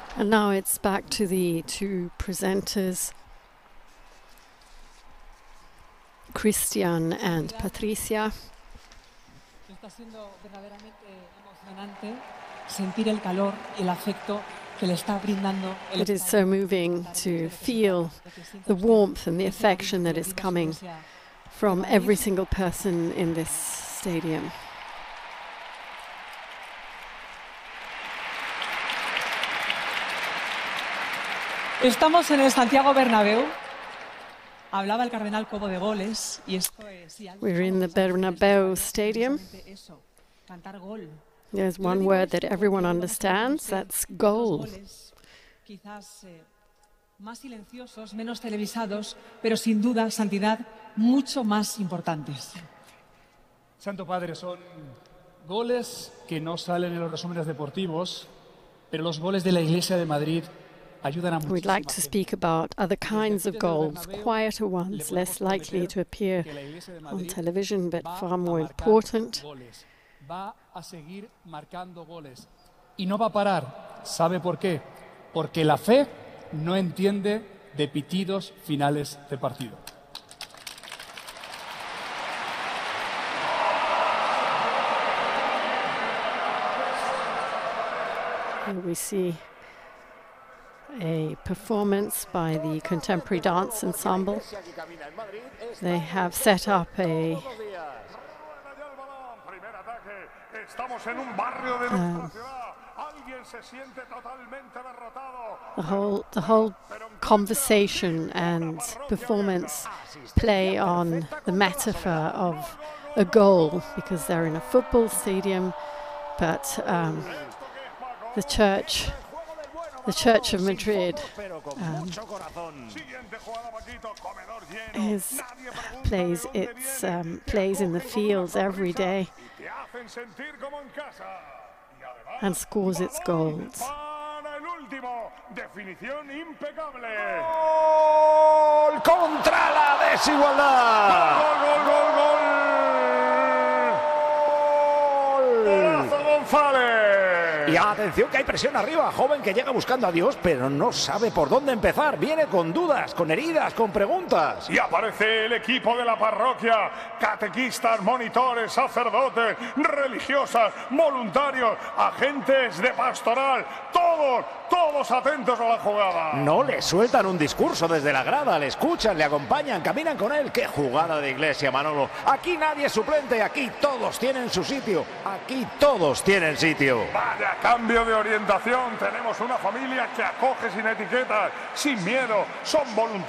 And now it's back to the two presenters, Christian and Patricia. Está siendo verdaderamente emocionante sentir el calor y el afecto que le está brindando el It is so moving to feel the warmth and the affection that is coming from every single person in this stadium. Estamos en el Santiago Bernabéu. Hablaba el cardenal Cobo de goles y esto es We're in the Bernabeu Stadium. Cantar gol. There's one word that everyone understands, that's goal. Quizás más silenciosos, menos televisados, pero sin duda, santidad, mucho más importantes. Santo Padre, son goles que no salen en los resúmenes deportivos, pero los goles de la Iglesia de Madrid ayudan a We'd like to speak about other kinds of goals, quieter ones, less likely to appear on television, but far more important. Va a seguir marcando goles y no va a parar. ¿Sabe por qué? Porque la fe no entiende de pitidos finales de partido. Here we see a performance by the Contemporary Dance Ensemble. They have set up a the whole conversation and performance play on the metaphor of a goal, because they're in a football stadium, but the Church of Madrid plays in the fields every day and scores its goals. ¡Gol contra la desigualdad! ¡Gol! ¡González! Y atención que hay presión arriba, joven que llega buscando a Dios, pero no sabe por dónde empezar. Viene con dudas, con heridas, con preguntas. Y aparece el equipo de la parroquia, catequistas, monitores, sacerdotes, religiosas, voluntarios, agentes de pastoral, todos atentos a la jugada. No le sueltan un discurso desde la grada, le escuchan, le acompañan, caminan con él. ¡Qué jugada de Iglesia, Manolo! Aquí nadie es suplente, aquí todos tienen su sitio, aquí todos tienen sitio. Vaya cambio de orientación, tenemos una familia que acoge sin etiquetas, sin miedo, son voluntarios.